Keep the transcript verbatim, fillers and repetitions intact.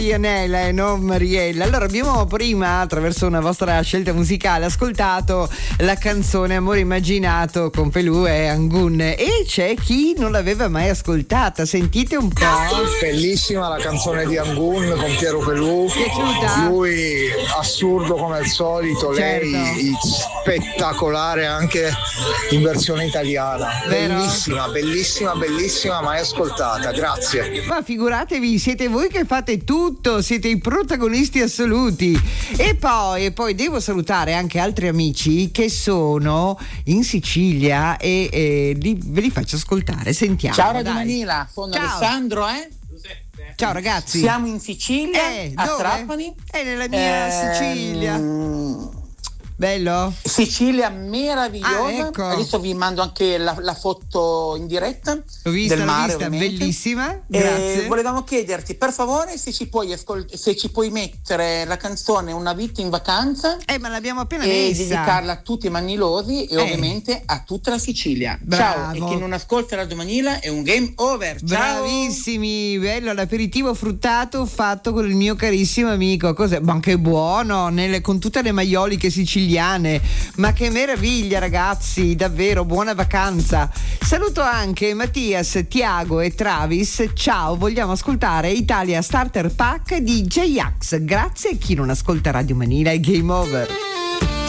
Marianella e non Mariella. Allora abbiamo prima, attraverso una vostra scelta musicale, ascoltato la canzone Amore Immaginato con Pelù e Angun, e c'è chi non l'aveva mai ascoltata. Sentite un po'. Bellissima la canzone di Angun con Piero Pelù. Piaciuta? Lui assurdo come al solito, certo. Lei spettacolare anche in versione italiana. Vero? Bellissima, bellissima, bellissima, mai ascoltata. Grazie. Ma figuratevi, siete voi che fate tutto, siete i protagonisti assoluti. E poi, e poi devo salutare anche altri amici che sono in Sicilia e, e li, ve li faccio ascoltare. Sentiamo. Ciao Radio dai. Manila, sono Ciao. Alessandro, eh? Ciao ragazzi. Siamo in Sicilia, Eh, a dove? Trapani. È nella mia Ehm, Sicilia. Bello? Sicilia meravigliosa. Ah, ecco. Adesso vi mando anche la, la foto in diretta. L'ho vista, del l'ho mare, vista, ovviamente. bellissima. E Grazie. volevamo chiederti per favore se ci puoi ascol- se ci puoi mettere la canzone Una vita in vacanza Eh, ma l'abbiamo appena e messa. dedicarla a tutti i manilosi e Eh. ovviamente a tutta la Sicilia. Bravo. Ciao, e chi non ascolta Radio Manila è un game over. Ciao. Bravissimi, bello l'aperitivo fruttato fatto con il mio carissimo amico. Cos'è? Ma che buono, nelle- con tutte le maioliche siciliane. Ma che meraviglia ragazzi, davvero buona vacanza. Saluto anche Mattias, Tiago e Travis. Ciao, vogliamo ascoltare Italia Starter Pack di J-Ax. Grazie a chi non ascolta Radio Manila e Game Over.